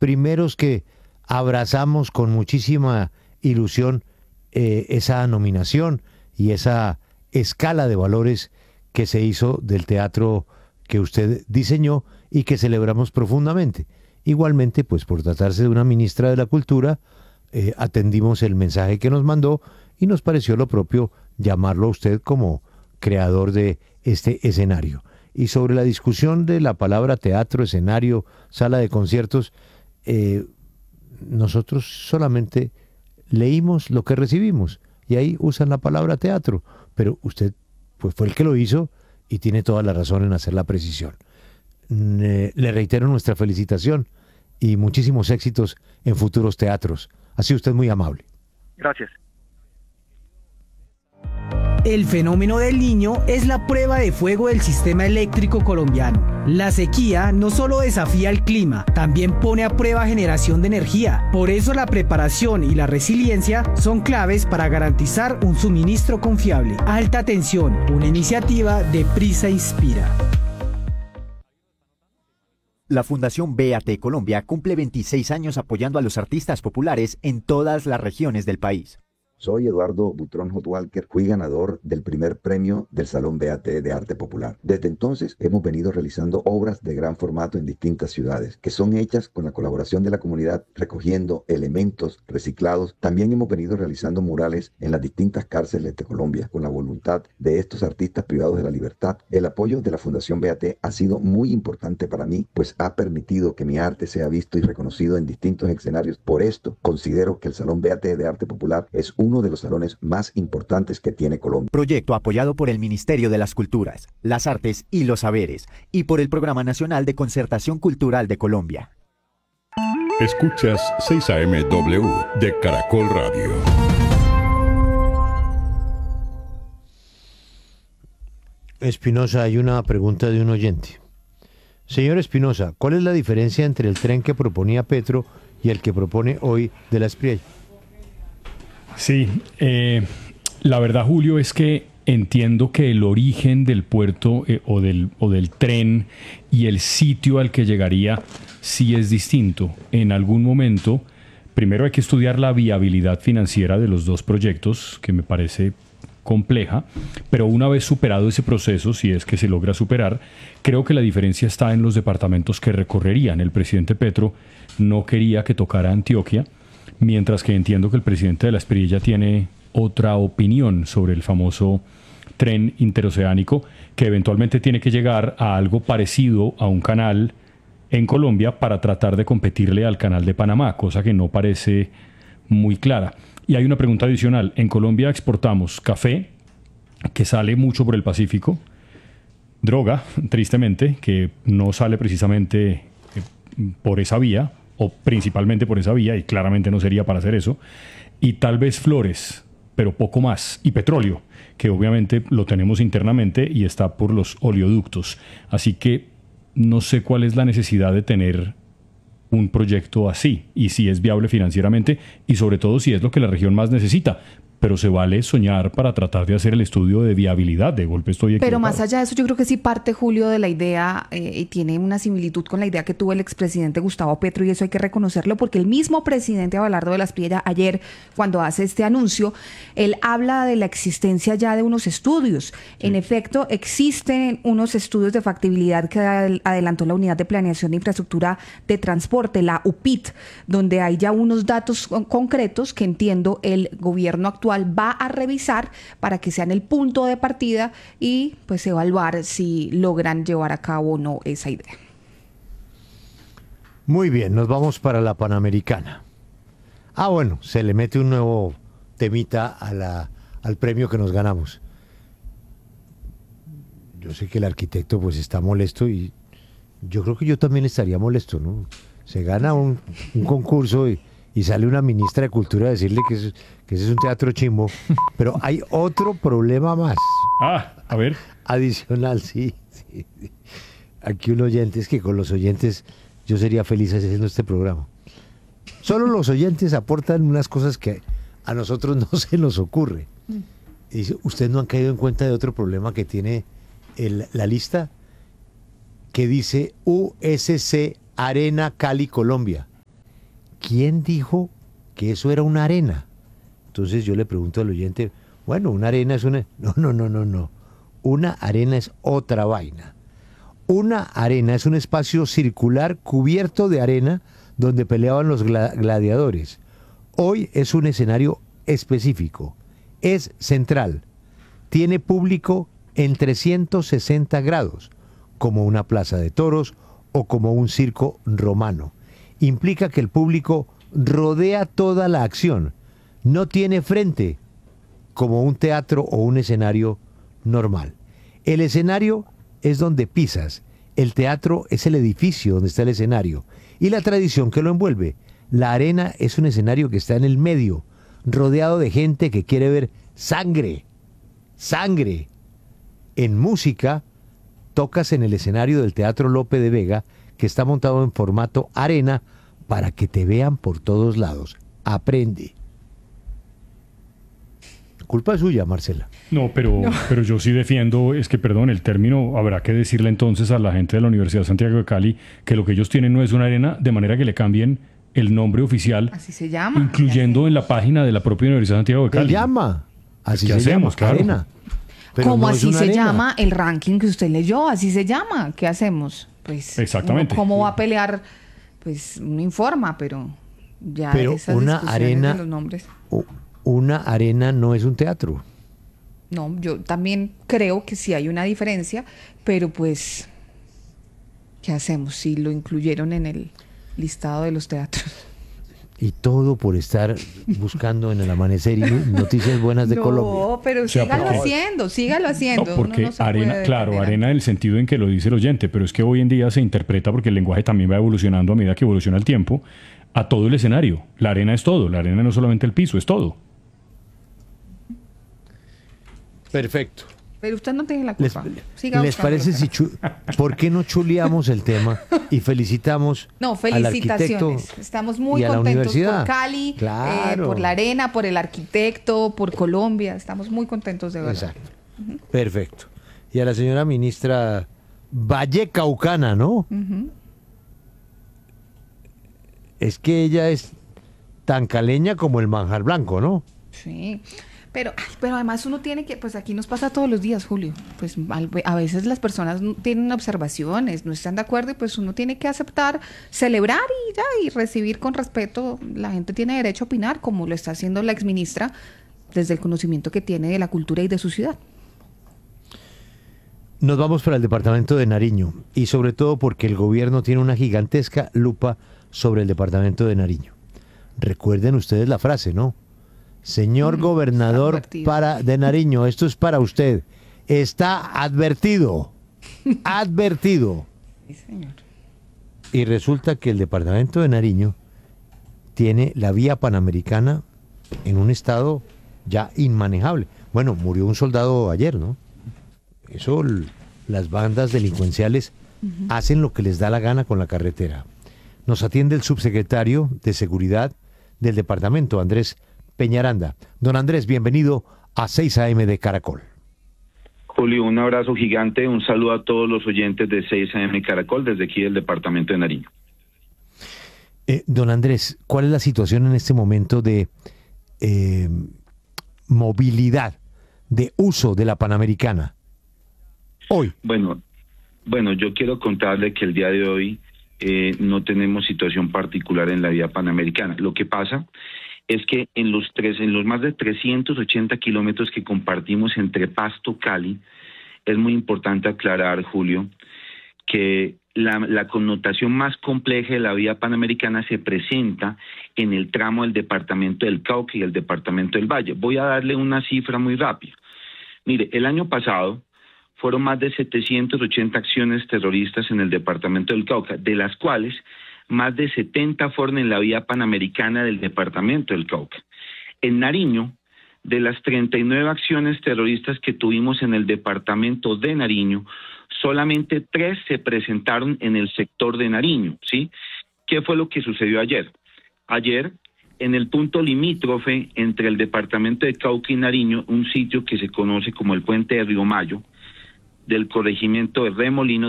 primeros que abrazamos con muchísima ilusión esa nominación y esa escala de valores que se hizo del teatro que usted diseñó y que celebramos profundamente. Igualmente, pues por tratarse de una ministra de la Cultura, atendimos el mensaje que nos mandó y nos pareció lo propio llamarlo a usted como creador de este escenario. Y sobre la discusión de la palabra teatro, escenario, sala de conciertos, nosotros solamente leímos lo que recibimos y ahí usan la palabra teatro, pero usted pues fue el que lo hizo y tiene toda la razón en hacer la precisión. Le reitero nuestra felicitación y muchísimos éxitos en futuros teatros. Ha sido usted muy amable. Gracias. El fenómeno del Niño es la prueba de fuego del sistema eléctrico colombiano. La sequía no solo desafía el clima, también pone a prueba generación de energía. Por eso la preparación y la resiliencia son claves para garantizar un suministro confiable. Alta tensión, una iniciativa de Prisa Inspira. La Fundación BAT Colombia cumple 26 años apoyando a los artistas populares en todas las regiones del país. Soy Eduardo Butrón Hot Walker, fui ganador del primer premio del Salón BAT de Arte Popular. Desde entonces hemos venido realizando obras de gran formato en distintas ciudades, que son hechas con la colaboración de la comunidad, recogiendo elementos reciclados. También hemos venido realizando murales en las distintas cárceles de Colombia, con la voluntad de estos artistas privados de la libertad. El apoyo de la Fundación BAT ha sido muy importante para mí, pues ha permitido que mi arte sea visto y reconocido en distintos escenarios. Por esto, considero que el Salón BAT de Arte Popular es uno de los salones más importantes que tiene Colombia. Proyecto apoyado por el Ministerio de las Culturas, las Artes y los Saberes y por el Programa Nacional de Concertación Cultural de Colombia. Escuchas 6 AM/W de Caracol Radio. Espinosa, hay una pregunta de un oyente. Señor Espinosa, ¿cuál es la diferencia entre el tren que proponía Petro y el que propone hoy de la Espriella? Sí, la verdad, Julio, es que entiendo que el origen del puerto o del tren y el sitio al que llegaría sí es distinto. En algún momento, primero hay que estudiar la viabilidad financiera de los dos proyectos, que me parece compleja, pero una vez superado ese proceso, si es que se logra superar, creo que la diferencia está en los departamentos que recorrerían. El presidente Petro no quería que tocara Antioquia, mientras que entiendo que el presidente de la Espriella tiene otra opinión sobre el famoso tren interoceánico, que eventualmente tiene que llegar a algo parecido a un canal en Colombia para tratar de competirle al canal de Panamá, cosa que no parece muy clara. Y hay una pregunta adicional. En Colombia exportamos café, que sale mucho por el Pacífico, droga, tristemente, que no sale precisamente por esa vía, o principalmente por esa vía, y claramente no sería para hacer eso, y tal vez flores, pero poco más, y petróleo, que obviamente lo tenemos internamente y está por los oleoductos. Así que no sé cuál es la necesidad de tener un proyecto así, y si es viable financieramente, y sobre todo si es lo que la región más necesita. Pero se vale soñar para tratar de hacer el estudio de viabilidad. De golpe estoy equivocado. Pero más allá de eso, yo creo que sí parte, Julio, de la idea y tiene una similitud con la idea que tuvo el expresidente Gustavo Petro, y eso hay que reconocerlo, porque el mismo presidente Abelardo de la Espriella ayer, cuando hace este anuncio, él habla de la existencia ya de unos estudios. Sí. En efecto, existen unos estudios de factibilidad que adelantó la Unidad de Planeación de Infraestructura de Transporte, la UPIT, donde hay ya unos datos concretos que entiendo el gobierno actual va a revisar para que sean el punto de partida y pues evaluar si logran llevar a cabo o no esa idea. Muy bien, nos vamos para la Panamericana. Bueno, se le mete un nuevo temita al premio que nos ganamos. Yo sé que el arquitecto pues está molesto y yo creo que yo también estaría molesto, ¿no? Se gana un concurso y sale una ministra de Cultura a decirle que ese es un teatro chimbo. Pero hay otro problema más. A ver. Adicional, sí. Aquí un oyente, es que con los oyentes yo sería feliz haciendo este programa. Solo los oyentes aportan unas cosas que a nosotros no se nos ocurre. Y dice, ¿ustedes no han caído en cuenta de otro problema que tiene la lista? Que dice USC Arena Cali Colombia. ¿quién dijo que eso era una arena? Entonces yo le pregunto al oyente, bueno, una arena es una... No. Una arena es otra vaina. Una arena es un espacio circular cubierto de arena donde peleaban los gladiadores. Hoy es un escenario específico. Es central. Tiene público en 360 grados, como una plaza de toros o como un circo romano. Implica que el público rodea toda la acción. No tiene frente, como un teatro o un escenario normal. El escenario es donde pisas. El teatro es el edificio donde está el escenario y la tradición que lo envuelve. La arena es un escenario que está en el medio, rodeado de gente que quiere ver sangre. Sangre. En música, tocas en el escenario del Teatro Lope de Vega, que está montado en formato arena para que te vean por todos lados. Aprende. Culpa suya, Marcela. No, pero yo sí defiendo, es que, perdón, el término, habrá que decirle entonces a la gente de la Universidad de Santiago de Cali que lo que ellos tienen no es una arena, de manera que le cambien el nombre oficial. Así se llama. Incluyendo en la página de la propia Universidad de Santiago de Cali. Se llama. Así ¿Qué se hacemos? llama, Claro. arena. Pero ¿Cómo no es así una se arena. llama el ranking que usted leyó? Así se llama. ¿Qué hacemos? Pues, Exactamente. ¿cómo va a pelear? Pues uno informa, pero ya Pero esas una discusiones arena, de los nombres. una arena no es un teatro. No, yo también creo que sí hay una diferencia, pero pues, ¿qué hacemos si lo incluyeron en el listado de los teatros? Y todo por estar buscando en el amanecer y noticias buenas de Colombia. No, pero sea, sígalo porque- haciendo. No, porque Uno no se arena, puede claro, detener. arena en el sentido en que lo dice el oyente, pero es que hoy en día se interpreta, porque el lenguaje también va evolucionando a medida que evoluciona el tiempo, a todo el escenario. La arena es todo, la arena no es solamente el piso, es todo. Perfecto. Pero usted no tiene la ¿Les, culpa. Siga les buscando parece los si teatros. por qué no chuleamos el tema y felicitamos No, al arquitecto felicitaciones. Estamos muy y a la contentos universidad? por Cali, Claro. por la arena, por el arquitecto, por Colombia. Estamos muy contentos de verdad. Exacto. Perfecto. Y a la señora ministra Vallecaucana, ¿no? Es que ella es tan caleña como el manjar blanco, ¿no? Sí. Pero además uno tiene que, pues aquí nos pasa todos los días, Julio. Pues a veces las personas tienen observaciones, no están de acuerdo y pues uno tiene que aceptar, celebrar y ya, y recibir con respeto. La gente tiene derecho a opinar, como lo está haciendo la exministra, desde el conocimiento que tiene de la cultura y de su ciudad. Nos vamos para el departamento de Nariño y sobre todo porque el gobierno tiene una gigantesca lupa sobre el departamento de Nariño. Recuerden ustedes la frase, ¿no? Señor gobernador de Nariño, esto es para usted. Está advertido. Advertido. Sí, señor. Y resulta que el departamento de Nariño tiene la vía panamericana en un estado ya inmanejable. Bueno, murió un soldado ayer, ¿no? Eso, las bandas delincuenciales hacen lo que les da la gana con la carretera. Nos atiende el subsecretario de Seguridad del departamento, Andrés Peñaranda. Don Andrés, bienvenido a 6 AM de Caracol. Julio, un abrazo gigante, un saludo a todos los oyentes de 6 AM Caracol desde aquí del departamento de Nariño. Don Andrés, ¿cuál es la situación en este momento de movilidad, de uso de la Panamericana hoy? Bueno, yo quiero contarle que el día de hoy no tenemos situación particular en la vía panamericana. Lo que pasa es que en los más de 380 kilómetros que compartimos entre Pasto, Cali, es muy importante aclarar, Julio, que la connotación más compleja de la vía panamericana se presenta en el tramo del departamento del Cauca y el departamento del Valle. Voy a darle una cifra muy rápida. Mire, el año pasado fueron más de 780 acciones terroristas en el departamento del Cauca, de las cuales más de 70 fueron en la vía panamericana del departamento del Cauca. En Nariño, de las 39 acciones terroristas que tuvimos en el departamento de Nariño, solamente 3 se presentaron en el sector de Nariño, ¿sí? ¿Qué fue lo que sucedió ayer? Ayer, en el punto limítrofe entre el departamento de Cauca y Nariño, un sitio que se conoce como el Puente de Río Mayo, del corregimiento de Remolinos,